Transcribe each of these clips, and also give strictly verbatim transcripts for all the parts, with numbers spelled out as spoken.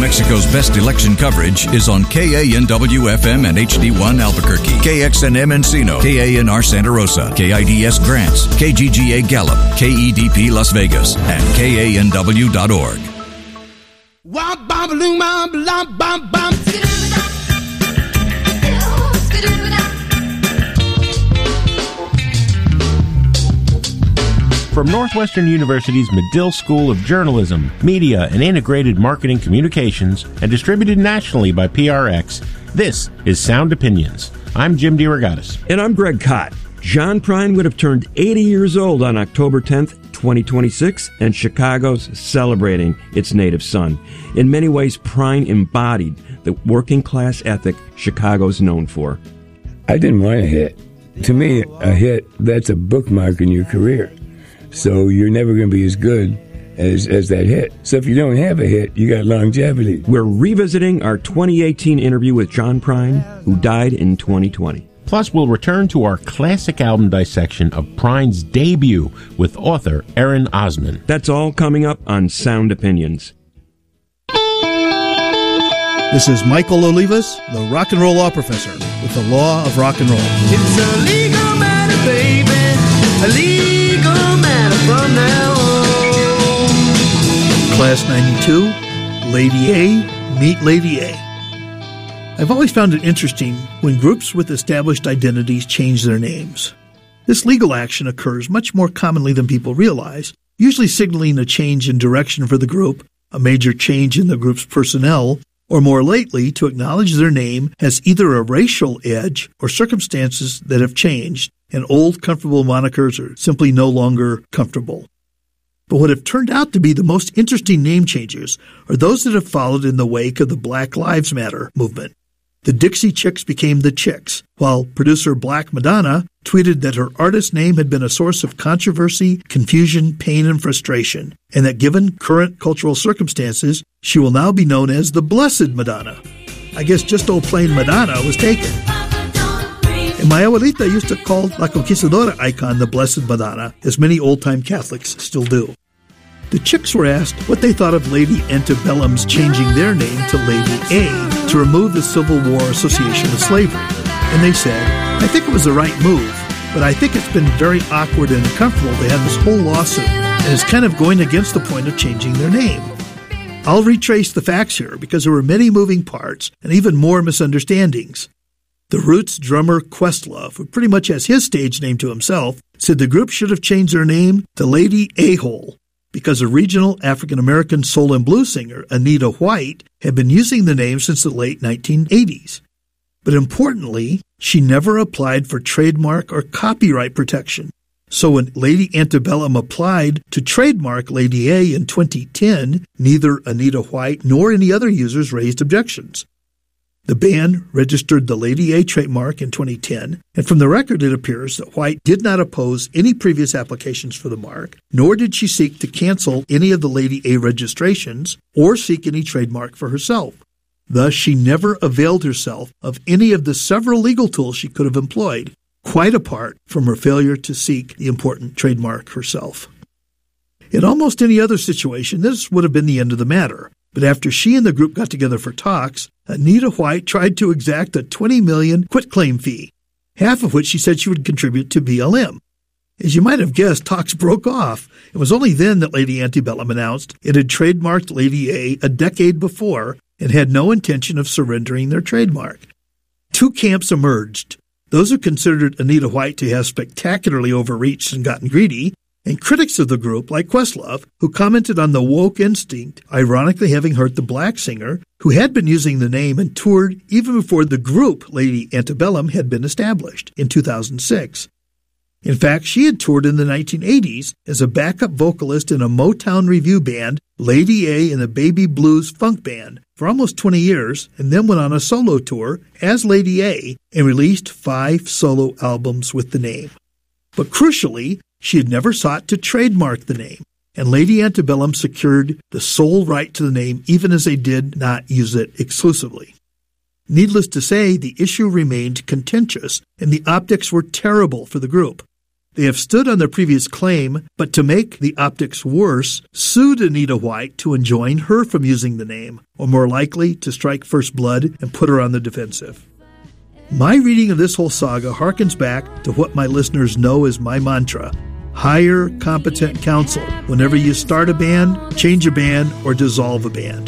Mexico's best election coverage is on K A N W F M and H D one Albuquerque, K X N M Encino, K A N R Santa Rosa, K I D S Grants, K G G A Gallup, K E D P Las Vegas, and K A N W dot org. From Northwestern University's Medill School of Journalism, Media, and Integrated Marketing Communications, and distributed nationally by P R X, this is Sound Opinions. I'm Jim DeRogatis. And I'm Greg Kot. John Prine would have turned eighty years old on October tenth, twenty twenty-six, and Chicago's celebrating its native son. In many ways, Prine embodied the working-class ethic Chicago's known for. I didn't want a hit. To me, a hit, that's a bookmark in your career. So you're never going to be as good as, as that hit. So if you don't have a hit, you got longevity. We're revisiting our twenty eighteen interview with John Prine, who died in twenty twenty. Plus, we'll return to our classic album dissection of Prine's debut with author Aaron Osman. That's all coming up on Sound Opinions. This is Michael Olivas, the rock and roll law professor, with the law of rock and roll. It's a legal matter, baby, a legal matter from now on. Class ninety-two, Lady A, meet Lady A. I've always found it interesting when groups with established identities change their names. This legal action occurs much more commonly than people realize, usually signaling a change in direction for the group, a major change in the group's personnel, or more lately, to acknowledge their name has either a racial edge or circumstances that have changed, and old comfortable monikers are simply no longer comfortable. But what have turned out to be the most interesting name changes are those that have followed in the wake of the Black Lives Matter movement. The Dixie Chicks became the Chicks, while producer Black Madonna tweeted that her artist name had been a source of controversy, confusion, pain, and frustration, and that given current cultural circumstances, she will now be known as the Blessed Madonna. I guess just old plain Madonna was taken. And my abuelita used to call La Conquistadora icon the Blessed Madonna, as many old-time Catholics still do. The Chicks were asked what they thought of Lady Antebellum's changing their name to Lady A to remove the Civil War association with slavery. And they said, I think it was the right move, but I think it's been very awkward and uncomfortable to have this whole lawsuit, and it's kind of going against the point of changing their name. I'll retrace the facts here because there were many moving parts and even more misunderstandings. The Roots drummer Questlove, who pretty much has his stage name to himself, said the group should have changed their name to Lady A-Hole, because a regional African-American soul and blues singer, Anita White, had been using the name since the late nineteen eighties. But importantly, she never applied for trademark or copyright protection. So when Lady Antebellum applied to trademark Lady A in twenty ten, neither Anita White nor any other users raised objections. The band registered the Lady A trademark in twenty ten, and from the record it appears that White did not oppose any previous applications for the mark, nor did she seek to cancel any of the Lady A registrations or seek any trademark for herself. Thus, she never availed herself of any of the several legal tools she could have employed, quite apart from her failure to seek the important trademark herself. In almost any other situation, this would have been the end of the matter. But after she and the group got together for talks, Anita White tried to exact a twenty million dollars quitclaim fee, half of which she said she would contribute to B L M. As you might have guessed, talks broke off. It was only then that Lady Antebellum announced it had trademarked Lady A a decade before and had no intention of surrendering their trademark. Two camps emerged. Those who considered Anita White to have spectacularly overreached and gotten greedy, and critics of the group, like Questlove, who commented on the woke instinct, ironically having hurt the black singer, who had been using the name and toured even before the group Lady Antebellum had been established in two thousand six. In fact, she had toured in the nineteen eighties as a backup vocalist in a Motown revue band, Lady A and the Baby Blues Funk Band, for almost twenty years, and then went on a solo tour as Lady A and released five solo albums with the name. But crucially, she had never sought to trademark the name, and Lady Antebellum secured the sole right to the name even as they did not use it exclusively. Needless to say, the issue remained contentious, and the optics were terrible for the group. They have stood on their previous claim, but to make the optics worse, sued Anita White to enjoin her from using the name, or more likely, to strike first blood and put her on the defensive. My reading of this whole saga harkens back to what my listeners know as my mantra: hire competent counsel whenever you start a band, change a band, or dissolve a band.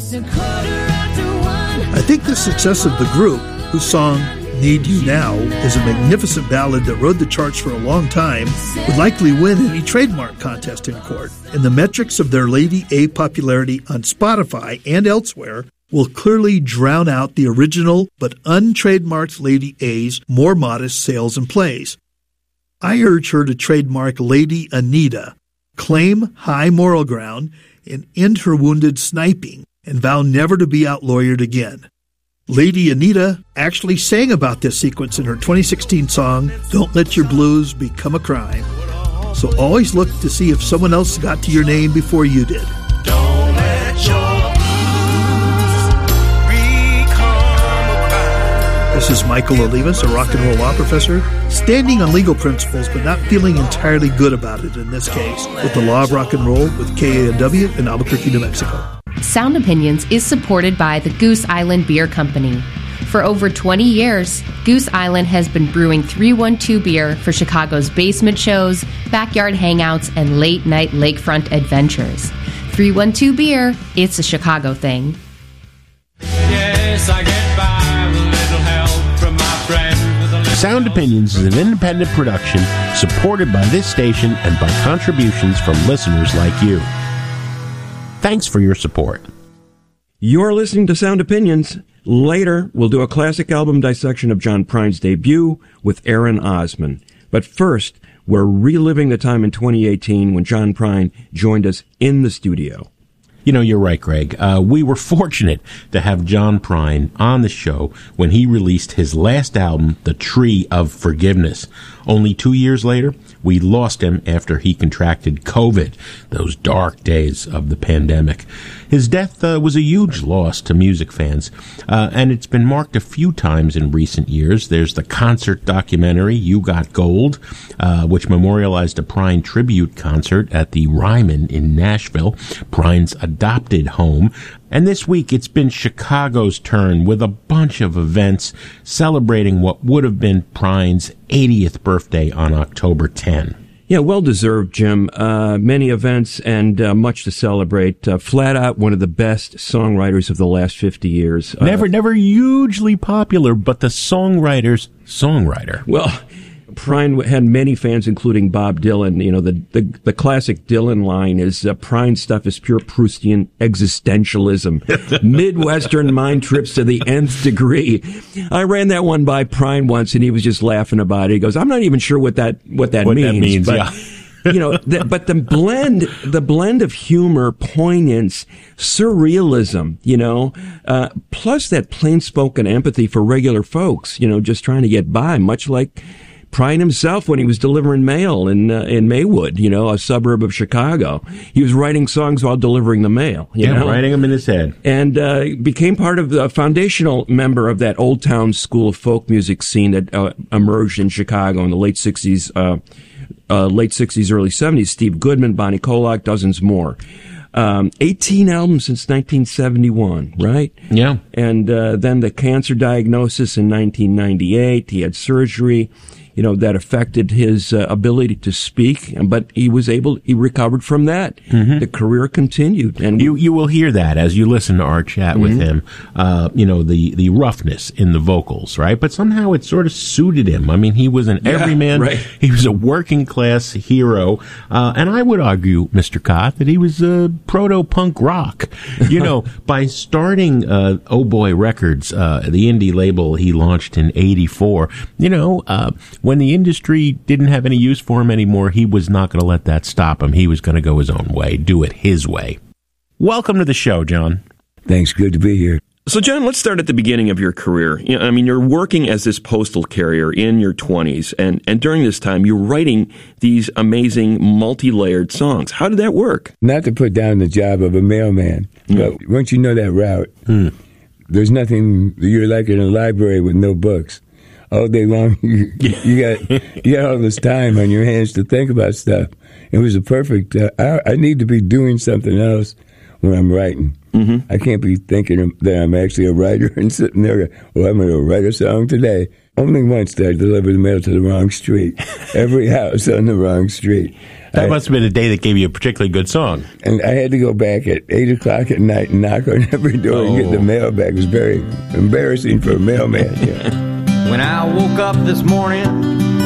I think the success of the group, whose song Need You Now is a magnificent ballad that rode the charts for a long time, would likely win any trademark contest in court, and the metrics of their Lady A popularity on Spotify and elsewhere will clearly drown out the original but untrademarked Lady A's more modest sales and plays. I urge her to trademark Lady Anita, claim high moral ground, and end her wounded sniping, and vow never to be outlawyered again. Lady Anita actually sang about this sequence in her twenty sixteen song, Don't Let Your Blues Become a Crime. So always look to see if someone else got to your name before you did. Don't let your blues become a crime. This is Michael Olivas, a rock and roll law professor, standing on legal principles but not feeling entirely good about it in this case, with the Law of Rock and Roll with K A N W in Albuquerque, New Mexico. Sound Opinions is supported by the Goose Island Beer Company. For over twenty years, Goose Island has been brewing three one two beer for Chicago's basement shows, backyard hangouts, and late-night lakefront adventures. three one two Beer, it's a Chicago thing. Yes, I get by with a little help from my friend. With a little Sound Opinions is an independent production supported by this station and by contributions from listeners like you. Thanks for your support. You're listening to Sound Opinions. Later, we'll do a classic album dissection of John Prine's debut with Aaron Osman. But first, we're reliving the time in twenty eighteen when John Prine joined us in the studio. You know, you're right, Greg. Uh, we were fortunate to have John Prine on the show when he released his last album, The Tree of Forgiveness. Only two years later, we lost him after he contracted COVID, those dark days of the pandemic. His death uh, was a huge loss to music fans, uh, and it's been marked a few times in recent years. There's the concert documentary, You Got Gold, uh, which memorialized a Prine tribute concert at the Ryman in Nashville, Prine's adopted home. And this week, it's been Chicago's turn with a bunch of events celebrating what would have been Prine's eightieth birthday on October tenth. Yeah, well-deserved, Jim. Uh, many events and uh, much to celebrate. Uh, flat out one of the best songwriters of the last fifty years. Uh, Never, never hugely popular, but the songwriter's songwriter. Well, Prine had many fans, including Bob Dylan. You know, the the, the classic Dylan line is, uh, Prine stuff is pure Proustian existentialism. Midwestern mind trips to the nth degree. I ran that one by Prine once, and he was just laughing about it. He goes, I'm not even sure what that what that what means. That means but, yeah. you know, the, but the blend, the blend of humor, poignance, surrealism, you know, uh, plus that plain-spoken empathy for regular folks, you know, just trying to get by, much like Prine himself when he was delivering mail in uh, in Maywood, you know, a suburb of Chicago. He was writing songs while delivering the mail. You yeah, know? writing them in his head. And uh, became part of the foundational member of that Old Town school of folk music scene that uh, emerged in Chicago in the late sixties, uh, uh, late sixties, early seventies. Steve Goodman, Bonnie Kolak, dozens more. Um, eighteen albums since nineteen seventy-one, right? Yeah. And uh, then the cancer diagnosis in nineteen ninety-eight. He had surgery, you know, that affected his uh, ability to speak, but he was able, he recovered from that. Mm-hmm. The career continued. And you you will hear that as you listen to our chat mm-hmm. with him, uh, you know, the, the roughness in the vocals, right? But somehow it sort of suited him. I mean, he was an yeah, everyman. Right. He was a working class hero. Uh, and I would argue, Mister Cott, that he was a proto-punk rock. You know, by starting uh, Oh Boy Records, uh, the indie label he launched in eighty-four, you know, uh, when the industry didn't have any use for him anymore, he was not going to let that stop him. He was going to go his own way, do it his way. Welcome to the show, John. Thanks. Good to be here. So, John, let's start at the beginning of your career. You know, I mean, you're working as this postal carrier in your twenties, and, and during this time, you're writing these amazing multi-layered songs. How did that work? Not to put down the job of a mailman, mm. but once you know that route, mm. there's nothing, you're like in a library with no books. all day long. You, you got you got all this time on your hands to think about stuff. It was a perfect. Uh, I, I need to be doing something else when I'm writing. Mm-hmm. I can't be thinking that I'm actually a writer and sitting there, well, I'm going to write a song today. Only once did I deliver the mail to the wrong street. Every house on the wrong street. That I, must have been a day that gave you a particularly good song. And I had to go back at eight o'clock at night and knock on every door oh. and get the mail back. It was very embarrassing for a mailman. Yeah. When I woke up this morning,